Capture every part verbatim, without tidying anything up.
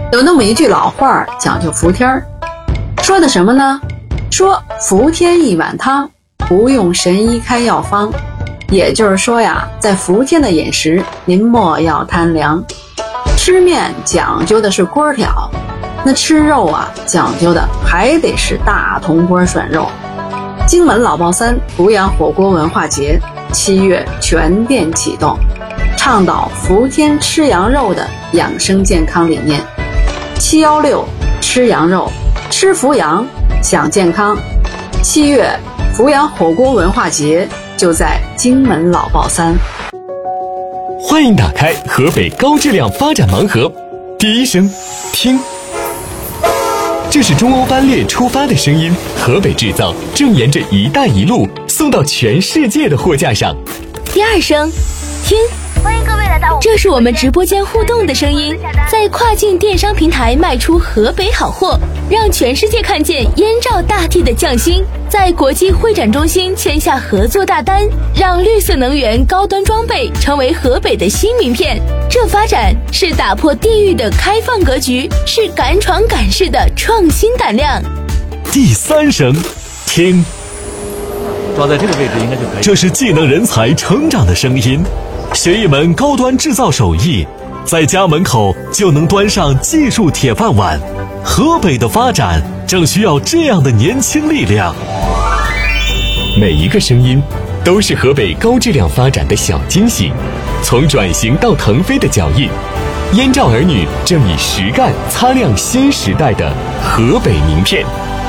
有那么一句老话讲究服天儿，说的什么呢？说服天一碗汤，不用神医开药方。也就是说呀，在伏天的饮食，您莫要贪凉。吃面讲究的是锅挑，那吃肉啊，讲究的还得是大铜锅涮肉。荆门老爆三阜阳火锅文化节七月全店启动，倡导伏天吃羊肉的养生健康理念。七一六吃羊肉，吃伏阳享健康。七月阜阳火锅文化节就在荆门老爆三。 欢迎打开河北高质量发展盲盒，第一声听，这是中欧班列出发的声音，河北制造正沿着一带一路送到全世界的货架上。 第二声听， 欢迎各位来到， 这是我们直播间互动的声音，在跨境电商平台卖出河北好货，让全世界看见燕赵大地的匠心，在国际会展中心签下合作大单，让绿色能源高端装备成为河北的新名片。这发展是打破地域的开放格局，是敢闯敢试的创新胆量。 第三声听， 抓在这个位置应该就可以。 这是技能人才成长的声音，学一门高端制造手艺，在家门口就能端上技术铁饭碗。河北的发展正需要这样的年轻力量。每一个声音都是河北高质量发展的小惊喜，从转型到腾飞的脚印，燕赵儿女正以实干擦亮新时代的河北名片。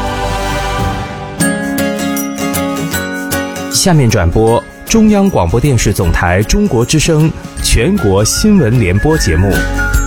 下面转播中央广播电视总台中国之声全国新闻联播节目。